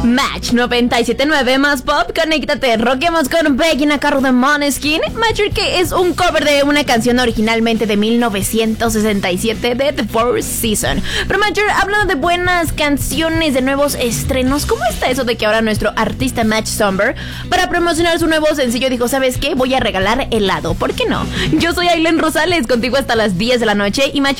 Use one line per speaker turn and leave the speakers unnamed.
Match 97.9 más pop, conéctate, roquemos con Begging a Carro de Måneskin. Matcher, que es un cover de una canción originalmente de 1967 de The Fourth Season. Pero Matcher, hablando de buenas canciones, de nuevos estrenos, ¿cómo está eso de que ahora nuestro artista Match Somber, para promocionar su nuevo sencillo, dijo, ¿sabes qué? Voy a regalar helado, ¿por qué no? Yo soy Aileen Rosales, contigo hasta las 10 de la noche, y Match